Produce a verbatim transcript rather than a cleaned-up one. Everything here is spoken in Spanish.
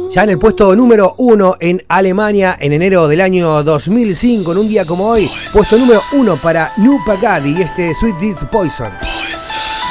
Ya en el puesto número uno en Alemania en enero del año dos mil cinco, en un día como hoy, puesto número uno para New Pagadi y este Sweet This Poison.